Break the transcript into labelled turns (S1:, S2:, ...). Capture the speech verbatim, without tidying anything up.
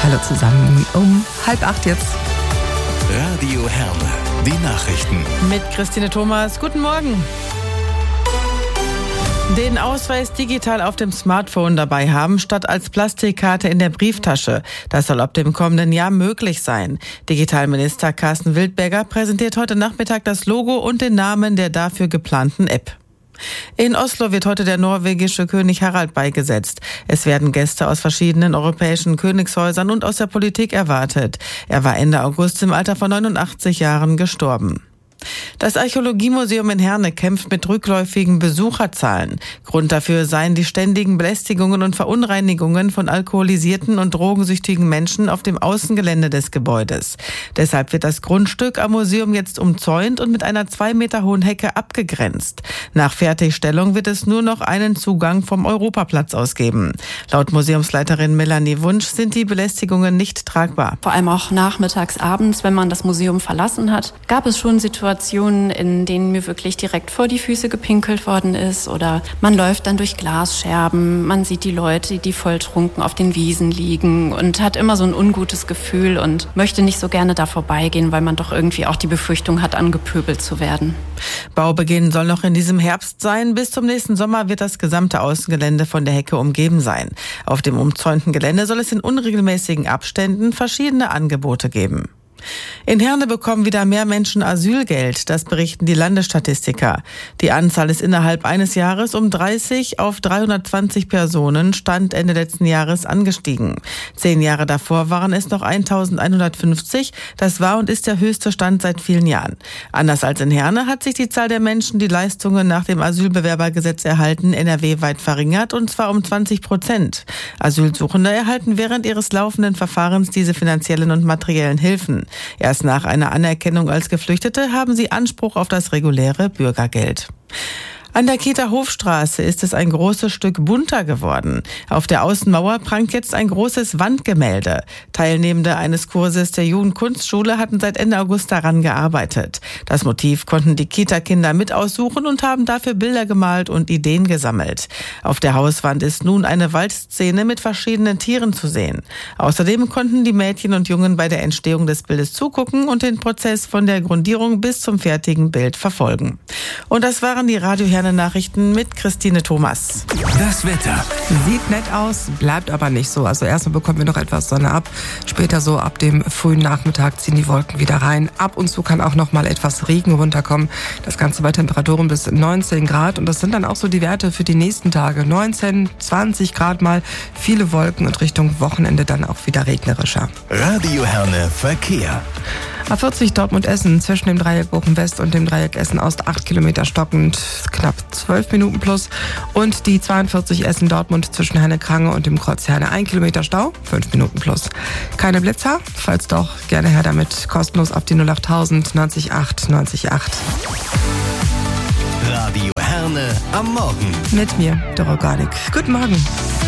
S1: Hallo zusammen, um halb acht jetzt.
S2: Radio Herne, die Nachrichten.
S3: Mit Christine Thomas, guten Morgen. Den Ausweis digital auf dem Smartphone dabei haben, statt als Plastikkarte in der Brieftasche. Das soll ab dem kommenden Jahr möglich sein. Digitalminister Carsten Wildberger präsentiert heute Nachmittag das Logo und den Namen der dafür geplanten App. In Oslo wird heute der norwegische König Harald beigesetzt. Es werden Gäste aus verschiedenen europäischen Königshäusern und aus der Politik erwartet. Er war Ende August im Alter von neunundachtzig Jahren gestorben. Das Archäologiemuseum in Herne kämpft mit rückläufigen Besucherzahlen. Grund dafür seien die ständigen Belästigungen und Verunreinigungen von alkoholisierten und drogensüchtigen Menschen auf dem Außengelände des Gebäudes. Deshalb wird das Grundstück am Museum jetzt umzäunt und mit einer zwei Meter hohen Hecke abgegrenzt. Nach Fertigstellung wird es nur noch einen Zugang vom Europaplatz aus geben. Laut Museumsleiterin Melanie Wunsch sind die Belästigungen nicht tragbar.
S4: Vor allem auch nachmittags, abends, wenn man das Museum verlassen hat, gab es schon Situationen, in denen mir wirklich direkt vor die Füße gepinkelt worden ist, oder man läuft dann durch Glasscherben, man sieht die Leute, die volltrunken auf den Wiesen liegen und hat immer so ein ungutes Gefühl und möchte nicht so gerne da vorbeigehen, weil man doch irgendwie auch die Befürchtung hat, angepöbelt zu werden.
S3: Baubeginn soll noch in diesem Herbst sein. Bis zum nächsten Sommer wird das gesamte Außengelände von der Hecke umgeben sein. Auf dem umzäunten Gelände soll es in unregelmäßigen Abständen verschiedene Angebote geben. In Herne bekommen wieder mehr Menschen Asylgeld, das berichten die Landesstatistiker. Die Anzahl ist innerhalb eines Jahres um dreißig auf dreihundertzwanzig Personen, Stand Ende letzten Jahres, angestiegen. Zehn Jahre davor waren es noch eintausendeinhundertfünfzig. Das war und ist der höchste Stand seit vielen Jahren. Anders als in Herne hat sich die Zahl der Menschen, die Leistungen nach dem Asylbewerbergesetz erhalten, N R W weit verringert, und zwar um zwanzig Prozent. Asylsuchende erhalten während ihres laufenden Verfahrens diese finanziellen und materiellen Hilfen. Erst nach einer Anerkennung als Geflüchtete haben sie Anspruch auf das reguläre Bürgergeld. An der Kieter Hofstraße ist es ein großes Stück bunter geworden. Auf der Außenmauer prangt jetzt ein großes Wandgemälde. Teilnehmende eines Kurses der Jugendkunstschule hatten seit Ende August daran gearbeitet. Das Motiv konnten die Kita-Kinder mit aussuchen und haben dafür Bilder gemalt und Ideen gesammelt. Auf der Hauswand ist nun eine Waldszene mit verschiedenen Tieren zu sehen. Außerdem konnten die Mädchen und Jungen bei der Entstehung des Bildes zugucken und den Prozess von der Grundierung bis zum fertigen Bild verfolgen. Und das waren die Radio Herne Nachrichten mit Christine Thomas.
S2: Das Wetter.
S1: Sieht nett aus, bleibt aber nicht so. Also erstmal bekommen wir noch etwas Sonne ab. Später so ab dem frühen Nachmittag ziehen die Wolken wieder rein. Ab und zu kann auch noch mal etwas Regen runterkommen. Das Ganze bei Temperaturen bis neunzehn Grad. Und das sind dann auch so die Werte für die nächsten Tage. neunzehn, zwanzig Grad mal. Viele Wolken und Richtung Wochenende dann auch wieder regnerischer.
S2: Radio Herne Verkehr.
S1: A vierzig Dortmund-Essen zwischen dem Dreieck Bochum-West und dem Dreieck Essen-Ost acht Kilometer stockend, knapp zwölf Minuten plus. Und die zweiundvierzig Essen-Dortmund zwischen Herne-Krange und dem Kreuz Herne ein Kilometer Stau, fünf Minuten plus. Keine Blitzer? Falls doch, gerne her damit. Kostenlos auf die null achttausend neunzig acht neunzig acht.
S2: Radio Herne am Morgen.
S1: Mit mir, Doroganik. Guten Morgen.